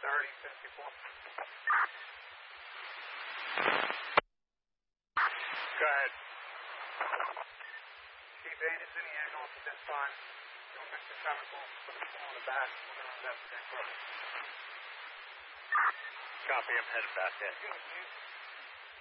3054. Go ahead. Chief 8 is in the ambulance at this time. Don't miss the chemical. Put the phone on the back. We're going to investigate further. Copy, I'm headed back in. Good, Chief.